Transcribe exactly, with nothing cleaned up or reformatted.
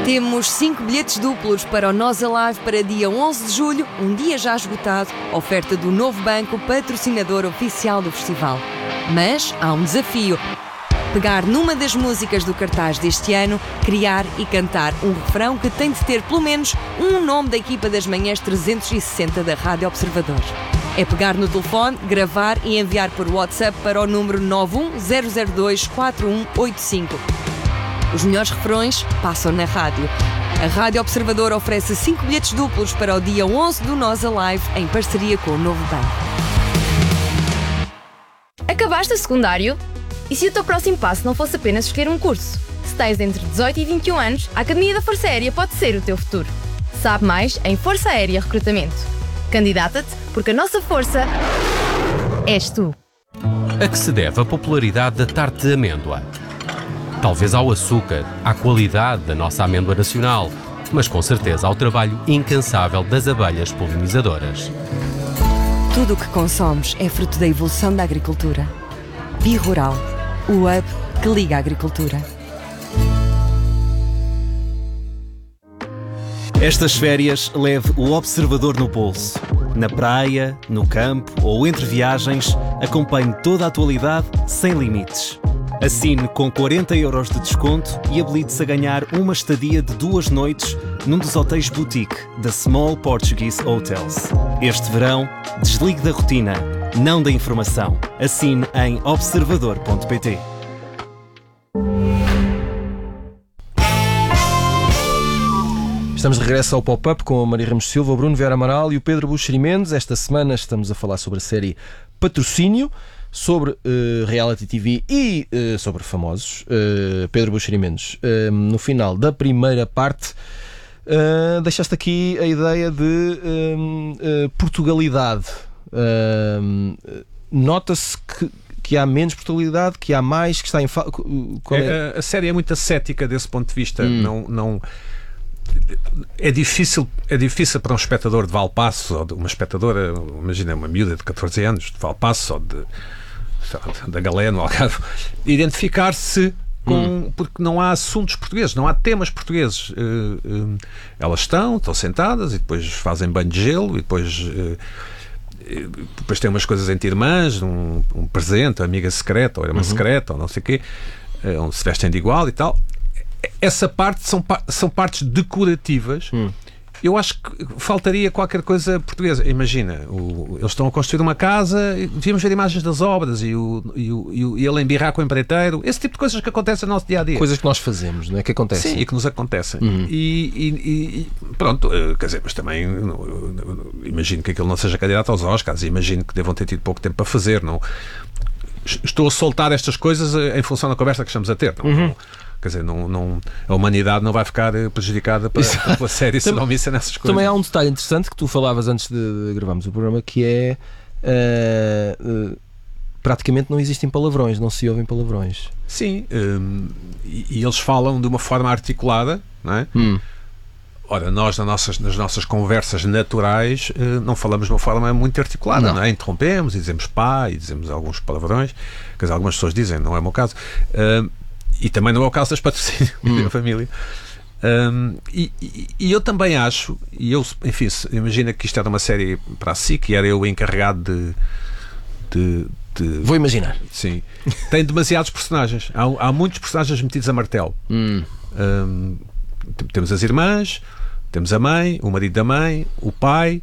Temos cinco bilhetes duplos para o Nós Alive para dia onze de julho, um dia já esgotado, oferta do Novo Banco, patrocinador oficial do festival. Mas há um desafio: pegar numa das músicas do cartaz deste ano, criar e cantar um refrão que tem de ter pelo menos um nome da equipa das manhãs trezentos e sessenta da Rádio Observador. É pegar no telefone, gravar e enviar por WhatsApp para o número nove um zero zero dois quatro um oito cinco. Os melhores refrões passam na rádio. A Rádio Observador oferece cinco bilhetes duplos para o dia onze do Nós Alive, em parceria com o Novo Banco. Acabaste o secundário? E se o teu próximo passo não fosse apenas escolher um curso? Se tens entre dezoito e vinte e um anos, a Academia da Força Aérea pode ser o teu futuro. Sabe mais em Força Aérea Recrutamento. Candidata-te, porque a nossa força és tu. A que se deve a popularidade da tarte de amêndoa? Talvez ao açúcar, à qualidade da nossa amêndoa nacional, mas com certeza ao trabalho incansável das abelhas polinizadoras. Tudo o que consomes é fruto da evolução da agricultura. Bi-Rural, o hub que liga a agricultura. Estas férias leve o Observador no bolso. Na praia, no campo ou entre viagens, acompanhe toda a atualidade sem limites. Assine com quarenta euros de desconto e habilite-se a ganhar uma estadia de duas noites num dos hotéis boutique da Small Portuguese Hotels. Este verão, desligue da rotina, não da informação. Assine em observador ponto pt. Estamos de regresso ao Pop-Up com a Maria Ramos Silva, o Bruno Vieira Amaral e o Pedro Buxeri Mendes. Esta semana estamos a falar sobre a série Patrocínio, sobre uh, reality T V e uh, sobre famosos. Uh, Pedro Buxeri Mendes, uh, no final da primeira parte, uh, deixaste aqui a ideia de uh, uh, Portugalidade. Uh, nota-se que que há menos Portugalidade, que há mais, que está em... Fa... Qual é? É, a série é muito ascética desse ponto de vista. Hum. Não... não... É difícil, é difícil para um espectador de Valpasso ou de uma espectadora, imagina uma miúda de catorze anos de Valpasso ou de, da Galé no Algarve, identificar-se com, hum. porque não há assuntos portugueses, não há temas portugueses. Uh, uh, elas estão, estão sentadas e depois fazem banho de gelo e depois, uh, depois tem umas coisas entre irmãs, um, um presente, uma amiga secreta ou irmã uhum. secreta ou não sei o quê, uh, onde se vestem de igual e tal. Essa parte são, são partes decorativas. Hum. Eu acho que faltaria qualquer coisa portuguesa. Imagina, o, eles estão a construir uma casa, devíamos ver imagens das obras e, o, e, o, e ele embirrar com o empreiteiro. Esse tipo de coisas que acontecem no nosso dia-a-dia. Coisas que nós fazemos, não é? Que acontecem. Sim, e que nos acontecem. Uhum. E, e, e pronto, quer dizer, mas também imagino que aquilo não seja candidato aos Oscars, imagino que devam ter tido pouco tempo para fazer. Não? Estou a soltar estas coisas em função da conversa que estamos a ter. Não? Uhum. Quer dizer, não, não, a humanidade não vai ficar prejudicada pela, pela série se não missa nessas coisas. Também há um detalhe interessante que tu falavas antes de gravarmos o programa, que é uh, uh, praticamente não existem palavrões, não se ouvem palavrões. Sim, um, e, e eles falam de uma forma articulada, não é? Hum. Ora, nós nas nossas, nas nossas conversas naturais uh, não falamos de uma forma muito articulada, não, não é? Interrompemos e dizemos pá e dizemos alguns palavrões, quer dizer, algumas pessoas dizem, não é o meu caso. Uh, E também não é o caso das patrocínios hum. da família. Um, e, e, e eu também acho, e eu, enfim, imagina que isto era uma série para a SIC e era eu o encarregado de, de, de. Vou imaginar. Sim. Tem demasiados personagens. Há, há muitos personagens metidos a martelo. Hum. Um, temos as irmãs, temos a mãe, o marido da mãe, o pai.